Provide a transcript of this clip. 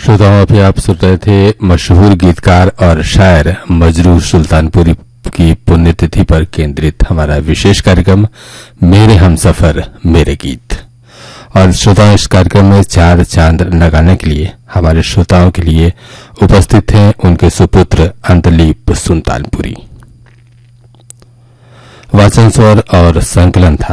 श्रोताओं, अभी आप सुन रहे थे मशहूर गीतकार और शायर मजरूर सुल्तानपुरी की पुण्यतिथि पर केंद्रित हमारा विशेष कार्यक्रम मेरे हमसफर मेरे गीत। और श्रोताओं, इस कार्यक्रम में चार चांद लगाने के लिए हमारे श्रोताओं के लिए उपस्थित हैं उनके सुपुत्र अंतलीप सुल्तानपुरी। वाचन स्वर और संकलन था